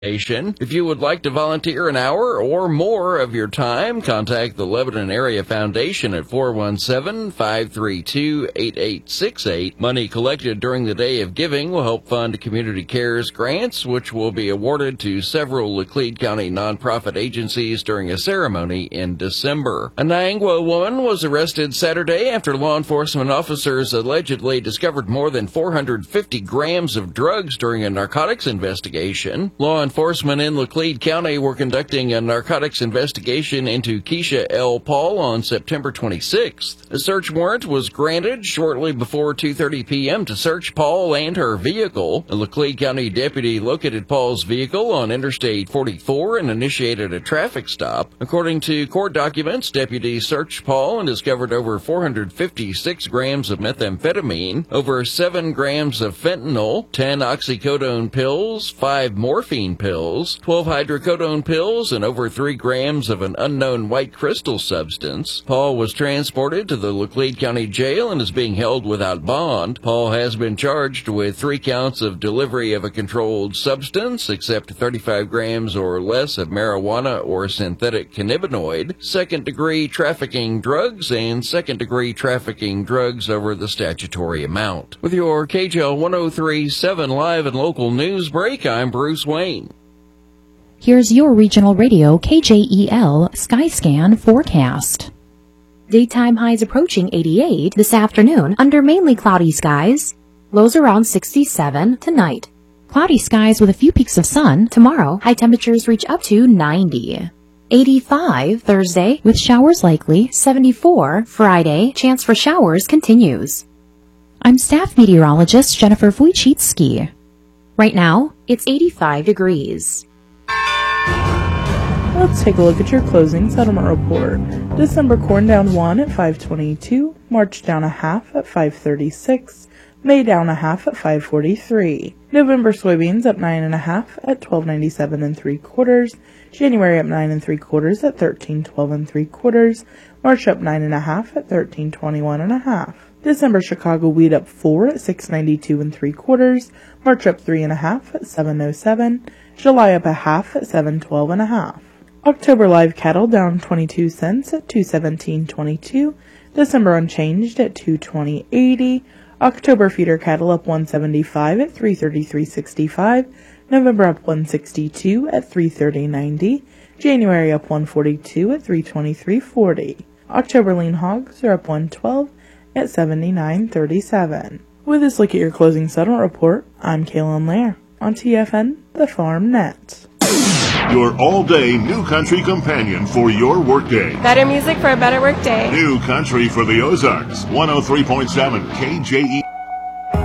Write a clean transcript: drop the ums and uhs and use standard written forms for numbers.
If you would like to volunteer an hour or more of your time, contact the Lebanon Area Foundation at 417-532-8868. Money collected during the day of giving will help fund Community Cares grants, which will be awarded to several Laclede County nonprofit agencies during a ceremony in December. A Niangua woman was arrested Saturday after law enforcement officers allegedly discovered more than 450 grams of drugs during a narcotics investigation. Law enforcement in Laclede County were conducting a narcotics investigation into Keisha L. Paul on September 26th. A search warrant was granted shortly before 2:30 p.m. to search Paul and her vehicle. A Laclede County deputy located Paul's vehicle on Interstate 44 and initiated a traffic stop. According to court documents, deputies searched Paul and discovered over 456 grams of methamphetamine, over 7 grams of fentanyl, 10 oxycodone pills, 5 morphine pills, 12 hydrocodone pills, and over 3 grams of an unknown white crystal substance. Paul was transported to the Laclede County Jail and is being held without bond. Paul has been charged with 3 counts of delivery of a controlled substance, except 35 grams or less of marijuana or synthetic cannabinoid, second-degree trafficking drugs, and second-degree trafficking drugs over the statutory amount. With your KJL 103.7 live and local news break, I'm Bruce Wayne. Here's your regional radio KJEL Skyscan forecast. Daytime highs approaching 88 this afternoon under mainly cloudy skies. Lows around 67 tonight. Cloudy skies with a few peaks of sun. Tomorrow, high temperatures reach up to 90. 85 Thursday with showers likely. 74 Friday. Chance for showers continues. I'm staff meteorologist Jennifer Wojcicki. Right now, it's 85 degrees. Let's take a look at your closing settlement report. December corn down 1 at 522, March down a half at 536, May down a half at 543, November soybeans up 9.5 at 12.97 3/4, January up 9 3/4 at 13.12 3/4, March up 9.5 at 13.21 December Chicago wheat up 4 at 6.92 3/4, March up 3.5 at 7.07, July up a half at 7.12 October live cattle down 22 cents at 217.22, December unchanged at 220.80, October feeder cattle up 175 at 333.65, November up 162 at 330.90, January up 142 at 323.40. October lean hogs are up 112 at 79.37. With this look at your closing settlement report, I'm Kaylin Lair on TFN, the Farm Net. Your all-day New Country companion for your workday. Better music for a better workday. New Country for the Ozarks, 103.7 KJE.